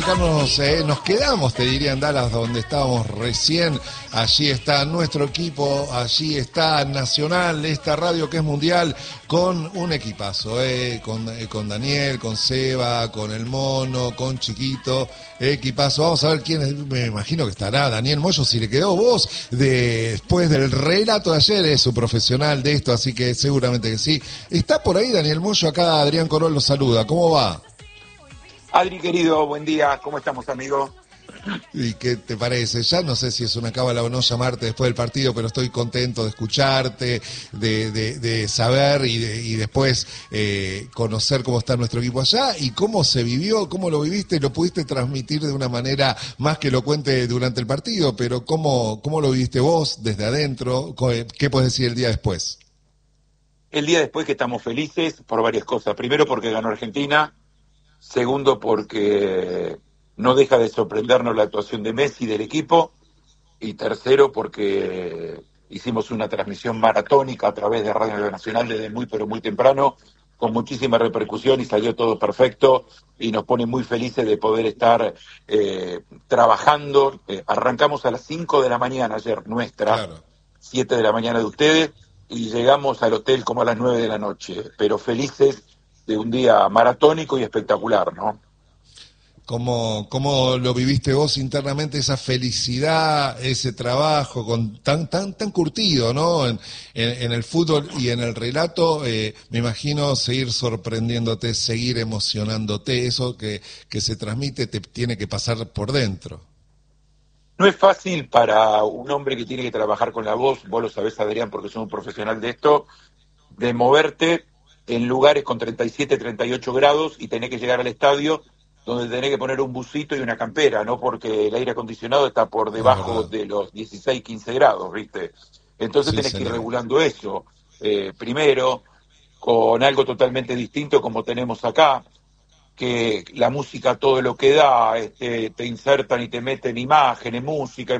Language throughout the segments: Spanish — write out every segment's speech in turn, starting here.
acá nos quedamos, te diría, en Dallas, donde estábamos recién. Allí está nuestro equipo, allí está Nacional, esta radio que es mundial, con un equipazo, con Daniel, con Seba, con el Mono, con Chiquito, equipazo. Vamos a ver quién es, me imagino que estará Daniel Moyo, si le quedó voz después del relato de ayer, es un profesional de esto, así que seguramente que sí. Está por ahí Daniel Moyo, acá Adrián Corol lo saluda, ¿cómo va? Adri, querido, buen día, ¿cómo estamos, amigo? ¿Y qué te parece? Ya no sé si es una cábala o no llamarte después del partido, pero estoy contento de escucharte, de saber y después conocer cómo está nuestro equipo allá y cómo se vivió, cómo lo viviste, lo pudiste transmitir de una manera más que elocuente durante el partido, pero cómo lo viviste vos desde adentro, ¿qué puedes decir el día después? El día después que estamos felices por varias cosas. Primero porque ganó Argentina, segundo porque no deja de sorprendernos la actuación de Messi del equipo, y tercero porque hicimos una transmisión maratónica a través de Radio Nacional desde muy pero muy temprano, con muchísima repercusión y salió todo perfecto y nos pone muy felices de poder estar trabajando. Arrancamos a las 5 de la mañana ayer nuestra, claro. 7 de la mañana de ustedes, y llegamos al hotel como a las 9 de la noche, pero felices de un día maratónico y espectacular, ¿no? ¿Cómo lo viviste vos internamente, esa felicidad, ese trabajo con tan curtido, ¿no? En el fútbol y en el relato, me imagino seguir sorprendiéndote, seguir emocionándote, eso que se transmite te tiene que pasar por dentro. No es fácil para un hombre que tiene que trabajar con la voz, vos lo sabés, Adrián, porque sos un profesional de esto, de moverte en lugares con 37, 38 grados y tenés que llegar al estadio donde tenés que poner un busito y una campera, ¿no? Porque el aire acondicionado está por debajo de los 16, 15 grados, ¿viste? Entonces tenés que ir regulando eso. Primero, con algo totalmente distinto como tenemos acá, que la música todo lo que da, te insertan y te meten imágenes, música,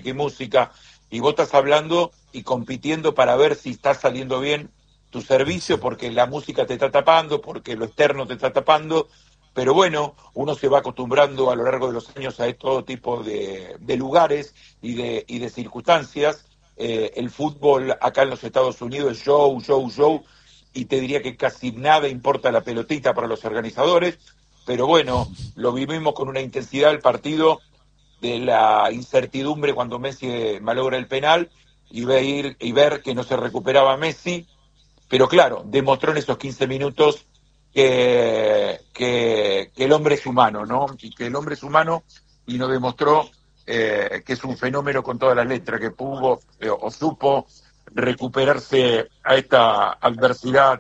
y vos estás hablando y compitiendo para ver si está saliendo bien tu servicio, porque la música te está tapando, porque lo externo te está tapando. Pero bueno, uno se va acostumbrando a lo largo de los años a todo tipo de lugares y de circunstancias. El fútbol acá en los Estados Unidos es show, y te diría que casi nada importa la pelotita para los organizadores. Pero bueno, lo vivimos con una intensidad el partido, de la incertidumbre cuando Messi malogra el penal y ver que no se recuperaba Messi. Pero claro, demostró en esos 15 minutos que el hombre es humano, ¿no? Y que el hombre es humano, y nos demostró que es un fenómeno con todas las letras, que pudo o supo recuperarse a esta adversidad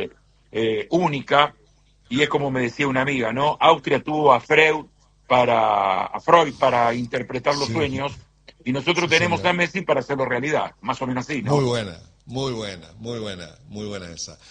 única. Y es como me decía una amiga, ¿no? Austria tuvo a Freud para interpretar los sueños, y nosotros tenemos a Messi para hacerlo realidad, más o menos así, ¿no? Muy buena esa.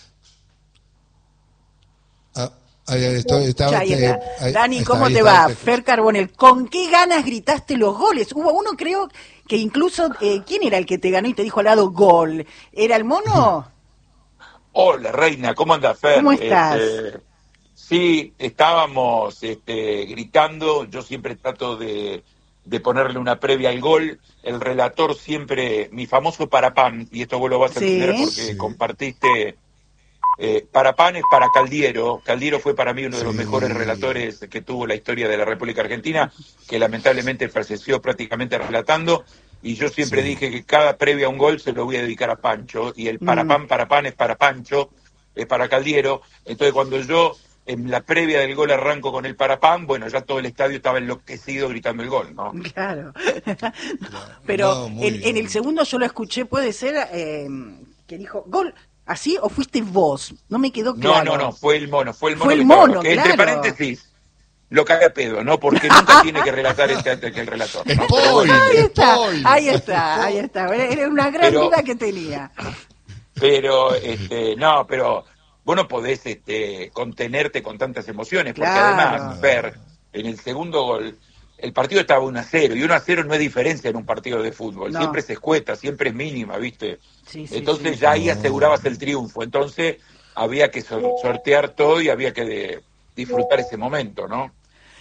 Ahí está. Dani, ¿cómo te va? Fer Carbonell, ¿con qué ganas gritaste los goles? Hubo uno, creo, que incluso, ¿quién era el que te ganó y te dijo al lado gol? ¿Era el Mono? Hola, Reina, ¿cómo andás, Fer? ¿Cómo estás? Sí, estábamos gritando. Yo siempre trato de ponerle una previa al gol. El relator siempre, mi famoso parapán, y esto vos lo vas a entender porque compartiste. Parapán es para Caldiero. Caldiero fue para mí uno de los mejores relatores que tuvo la historia de la República Argentina, que lamentablemente falleció prácticamente relatando, y yo siempre dije que cada previa a un gol se lo voy a dedicar a Pancho, y el parapán es para Pancho, es para Caldiero. Entonces cuando yo en la previa del gol arranco con el parapán, bueno, ya todo el estadio estaba enloquecido gritando el gol, ¿no? Claro. Pero en el segundo yo lo escuché, puede ser que dijo gol. ¿Así o fuiste vos? No me quedó claro. No, fue el mono. Fue el mono, que, claro. Entre paréntesis, lo cagué a pedo, ¿no? Porque nunca tiene que relatar antes que el relator, ¿no? Ahí está. Era una gran duda que tenía. Pero vos no podés contenerte con tantas emociones, porque además, ver en el segundo gol, el partido estaba 1-0, y 1-0 no es diferencia en un partido de fútbol, siempre se escueta, siempre es mínima, ¿viste? Entonces ya ahí asegurabas el triunfo, entonces había que sortear todo y había que disfrutar ese momento, ¿no?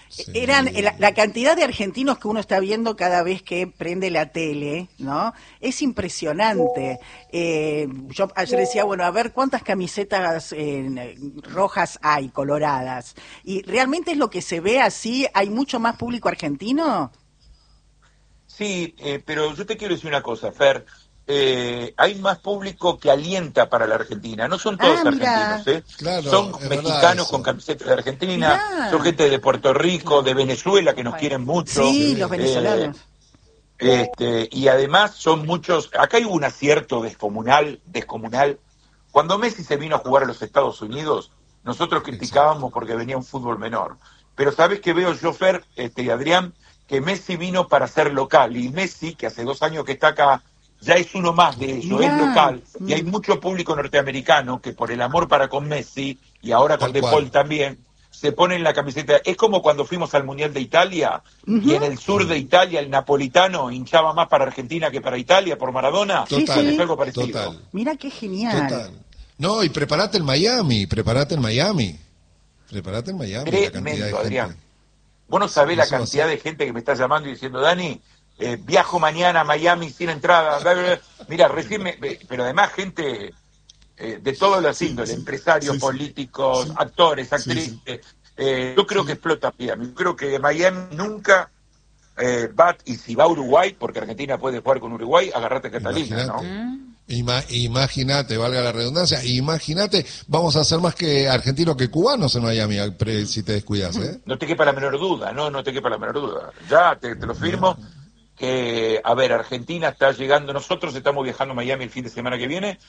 eran la cantidad de argentinos que uno está viendo cada vez que prende la tele, ¿no? Es impresionante. Yo ayer decía, bueno, a ver cuántas camisetas rojas hay, coloradas. Y realmente es lo que se ve así. ¿Hay mucho más público argentino? Sí, pero yo te quiero decir una cosa, Fer. Hay más público que alienta para la Argentina. No son todos argentinos, ¿eh? Claro, son mexicanos con camisetas de Argentina, son gente de Puerto Rico, de Venezuela, que nos quieren mucho. Sí, los venezolanos. Y además son muchos. Acá hay un acierto descomunal. Cuando Messi se vino a jugar a los Estados Unidos, nosotros criticábamos porque venía un fútbol menor. Pero ¿sabes qué veo yo, Fer, y Adrián? Que Messi vino para ser local. Y Messi, que hace 2 años que está acá, ya es uno más de ellos, es local, y hay mucho público norteamericano que por el amor para con Messi, y ahora con De Paul también, se ponen la camiseta. Es como cuando fuimos al Mundial de Italia, y en el sur de Italia el napolitano hinchaba más para Argentina que para Italia, por Maradona. Total, es algo parecido. Total. Mira qué genial. Total. No, y prepárate en Miami. Tremendo, la cantidad de Adrián. gente. Vos no sabés la cantidad de gente que me está llamando y diciendo, Dani, viajo mañana a Miami sin entrada. Mira, pero además gente de todas las índoles, empresarios, políticos, actores, actrices. Yo creo que explota Miami. Yo creo que Miami nunca va, y si va a Uruguay, porque Argentina puede jugar con Uruguay, agarrate Catalina, ¿no? Imagínate, valga la redundancia, imagínate, vamos a ser más que argentinos que cubanos en Miami, si te descuidas, ¿eh? No te quepa la menor duda, no te quepa la menor duda. Ya te lo firmo, que, a ver, Argentina está llegando, nosotros estamos viajando a Miami el fin de semana que viene,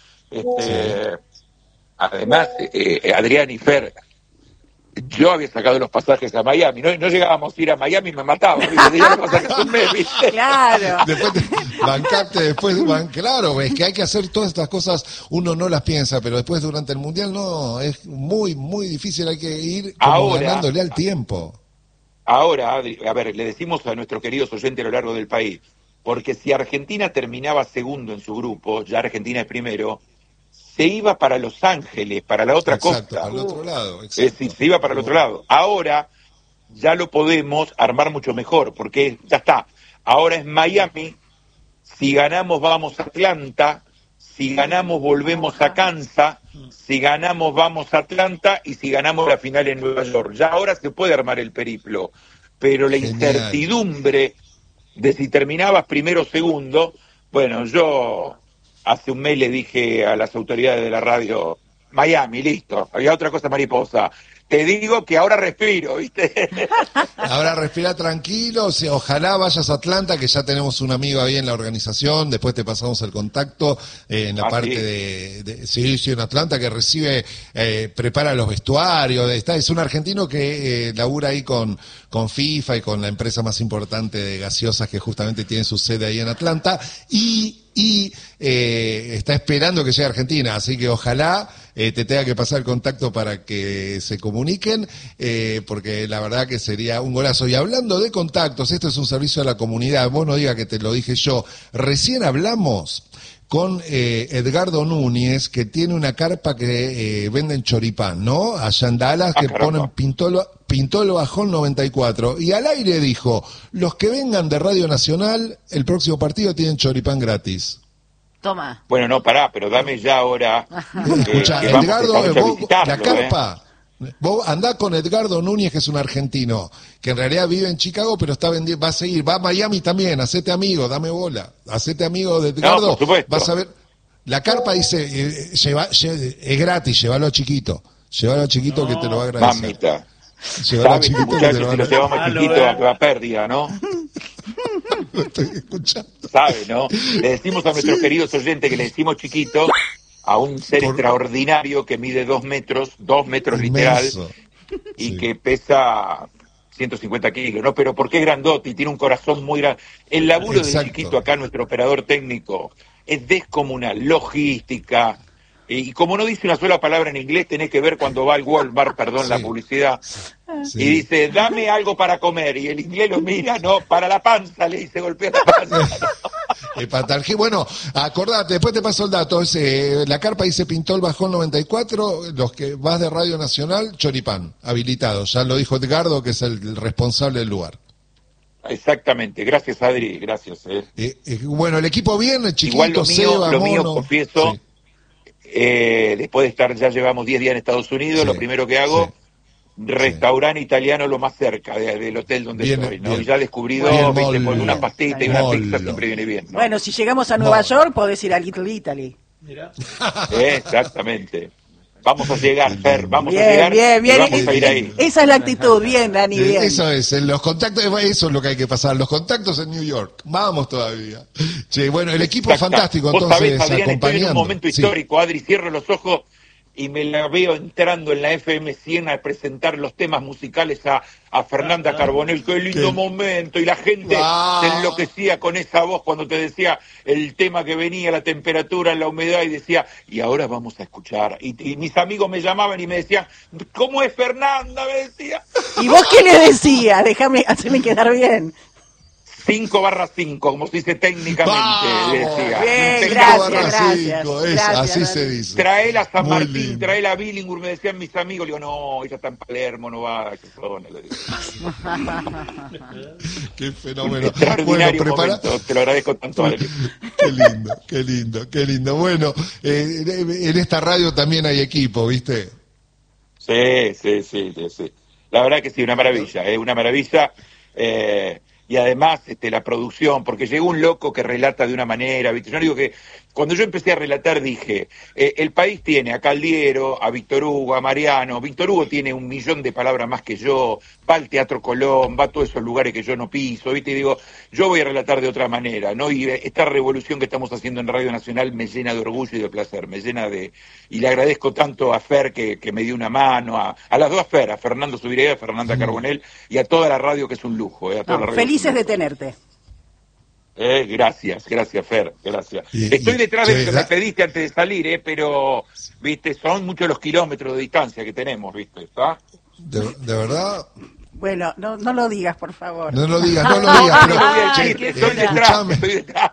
además, Adrián y Fer, yo había sacado los pasajes a Miami, no llegábamos a ir a Miami y me mataba, ¿viste? Claro. Después bancate, claro, es que hay que hacer todas estas cosas, uno no las piensa, pero después durante el Mundial no, es muy, muy difícil, hay que ir como ganándole al tiempo. Ahora, Adri, a ver, le decimos a nuestros queridos oyentes a lo largo del país, porque si Argentina terminaba segundo en su grupo, ya Argentina es primero, se iba para Los Ángeles, para la otra costa. Para el otro lado. Es decir, se iba para el otro lado. Ahora ya lo podemos armar mucho mejor, porque ya está. Ahora es Miami, si ganamos vamos a Atlanta, si ganamos volvemos a Kansas, si ganamos vamos a Atlanta, y si ganamos la final en Nueva York. Ya ahora se puede armar el periplo, pero la incertidumbre de si terminabas primero o segundo, bueno, yo hace un mes le dije a las autoridades de la radio, Miami, listo, había otra cosa mariposa. Te digo que ahora respiro, ¿viste? Ahora respira tranquilo, ojalá vayas a Atlanta, que ya tenemos un amigo ahí en la organización, después te pasamos el contacto en la parte sí, en Atlanta, que recibe, prepara los vestuarios, es un argentino que labura ahí con FIFA y con la empresa más importante de gaseosas que justamente tiene su sede ahí en Atlanta, y está esperando que llegue a Argentina, así que ojalá te tenga que pasar el contacto para que se comuniquen, porque la verdad que sería un golazo. Y hablando de contactos, esto es un servicio a la comunidad, vos no digas que te lo dije yo, recién hablamos con Edgardo Núñez, que tiene una carpa que venden choripán, ¿no? Allá en Dallas, que ponen pintó el bajón 94, y al aire dijo, los que vengan de Radio Nacional, el próximo partido tienen choripán gratis. Toma. Bueno, no, pará, pero dame ya ahora. Escucha, Edgardo, la carpa, vos andá con Edgardo Núñez, que es un argentino, que en realidad vive en Chicago, pero va a seguir, va a Miami también, hacete amigo, dame bola, hacete amigo de Edgardo, no, por supuesto. Vas a ver, la carpa dice, es gratis, llévalo chiquito que te lo va a agradecer. Mamita. ¿Sabes, muchachos, si lo llevamos chiquito va a pérdida, ¿no? Lo estoy escuchando. ¿Sabe, no? Le decimos a nuestros queridos oyentes que le decimos chiquito a un ser extraordinario que mide 2 metros literal, y que pesa 150 kilos, ¿no? Pero porque es grandote y tiene un corazón muy grande. El laburo del chiquito acá, nuestro operador técnico, es descomunal, logística. Y como no dice una sola palabra en inglés, tenés que ver cuando va al Walmart, la publicidad, y dice, dame algo para comer, y el inglés lo mira, no, para la panza, le dice, golpea la panza. Patalgé. Bueno, acordate, después te paso el dato. La carpa dice pintó el Bajón 94, los que vas de Radio Nacional, choripán, habilitado. Ya lo dijo Edgardo, que es el responsable del lugar. Exactamente, gracias Adri, gracias. Bueno, el equipo bien, chiquito, igual lo mío, Mono. confieso, Sí. Después de estar, ya llevamos 10 días en Estados Unidos, Sí, lo primero que hago, sí. restaurante italiano lo más cerca del hotel donde Bien, estoy, ¿no? bien. Y ya descubrí Bien, dos, viste, mollo. con una pastita y una Mollo. pizza siempre viene bien, ¿no? Bueno, si llegamos a Nueva York, podés ir a Little Italy. Exactamente. Vamos a llegar, Fer, vamos a Bien, llegar bien, bien. y vamos a ir ahí. Esa es la actitud, bien, Dani, bien. Eso es, en los contactos, eso es lo que hay que pasar, los contactos en New York. Vamos todavía. Che, bueno, el equipo Exacto. fantástico, Vos entonces, sabés, Adrián, estoy en acompañando. un momento Sí. histórico, Adri, cierro los ojos y me la veo entrando en la FM 100 a presentar los temas musicales a Fernanda Carbonell. Qué lindo momento, y la gente se enloquecía con esa voz cuando te decía el tema que venía, la temperatura, la humedad, y decía, y ahora vamos a escuchar. Y mis amigos me llamaban y me decían, ¿cómo es Fernanda? Me decía. ¿Y vos qué le decías? Déjame hacerme quedar bien. 5/5, como se dice técnicamente, ¡Vamos! le decía. Bien, Cinco gracias, barra gracias. Cinco, Gracias, así Dani. se dice. Traela a San Muy Martín, lindo. traela a Billinghurst, me decían mis amigos. Le digo, no, ella está en Palermo, no va, qué zona, le digo. Qué fenómeno. Extraordinario Bueno, momento, te lo agradezco tanto, Adri. Qué lindo, qué lindo, qué lindo. Bueno, en esta radio también hay equipo, ¿viste? Sí. La verdad que sí, una maravilla, una maravilla. Y además la producción, porque llegó un loco que relata de una manera, ¿viste? Yo digo que cuando yo empecé a relatar dije, el país tiene a Caldiero, a Víctor Hugo, a Mariano. Víctor Hugo tiene 1.000.000 de palabras más que yo, va al Teatro Colón, va a todos esos lugares que yo no piso, ¿viste? Y digo, yo voy a relatar de otra manera, ¿no? Y esta revolución que estamos haciendo en Radio Nacional me llena de orgullo y de placer, me llena de... Y le agradezco tanto a Fer que me dio una mano, a las dos Fer, a Fernando Subiré, a Fernanda Carbonell, y a toda la radio, que es un lujo, a toda la radio. Felices de tenerte. Gracias, Fer, gracias. Y- Estoy y- detrás de lo che, que me pediste antes de salir, pero, viste, son muchos los kilómetros de distancia que tenemos, viste, ¿está? De verdad, Bueno, no lo digas, por favor. no lo digas, Pero voy a che, decir, estoy detrás, escuchame. estoy detrás.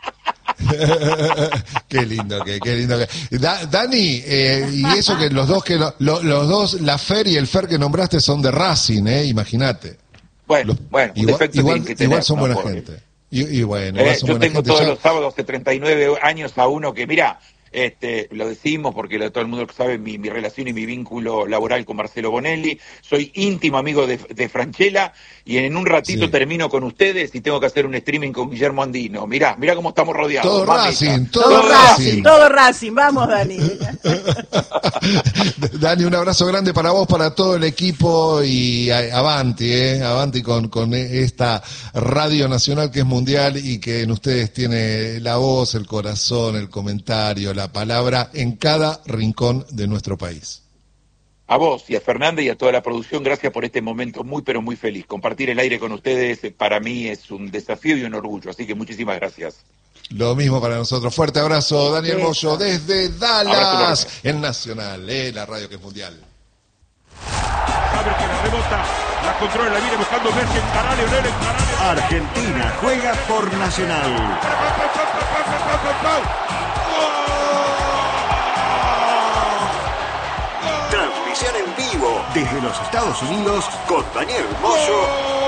Qué lindo qué lindo que. Dani, y eso que los dos, la Fer y el Fer que nombraste son de Racing, imagínate. Bueno, un defecto tienen que tener, igual son ¿no? buena Porque- gente. Y bueno, igual son yo buena tengo gente. todos Ya- los sábados de 39 años a uno que, mira, lo decimos porque todo el mundo sabe mi relación y mi vínculo laboral con Marcelo Bonelli. Soy íntimo amigo de Franchella, y en un ratito Sí. termino con ustedes y tengo que hacer un streaming con Guillermo Andino. Mirá cómo estamos rodeados. Todo mamita. Racing, Todo Racing. Vamos, Dani. Dani, un abrazo grande para vos, para todo el equipo, y avanti con esta radio nacional que es mundial y que en ustedes tiene la voz, el corazón, el comentario, la palabra en cada rincón de nuestro país. A vos y a Fernanda y a toda la producción, gracias por este momento muy, pero muy feliz. Compartir el aire con ustedes para mí es un desafío y un orgullo, así que muchísimas gracias. Lo mismo para nosotros. Fuerte abrazo, Daniel Beso. Moyo, desde Abrazo Dallas, enorme. en Nacional, la radio que es mundial. Saber que la rebota, la controla, la viene buscando Messi, encará Leonel, encará. Argentina juega por Nacional. Transmisión en vivo desde los Estados Unidos con Daniel Moyo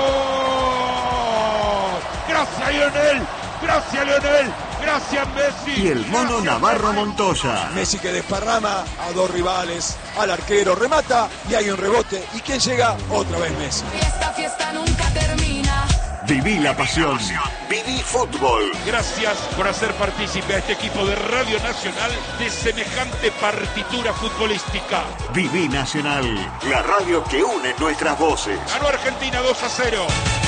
Gracias Leonel, gracias Leonel, gracias Messi. y el mono Gracias, Navarro Messi. Montoya. Messi que desparrama a dos rivales, al arquero remata y hay un rebote. ¿Y quién llega? Otra vez Messi. Esta fiesta nunca termina. Viví la pasión. Viví fútbol. Gracias por hacer partícipe a este equipo de Radio Nacional de semejante partitura futbolística. Viví Nacional. La radio que une nuestras voces. Ganó Argentina 2-0.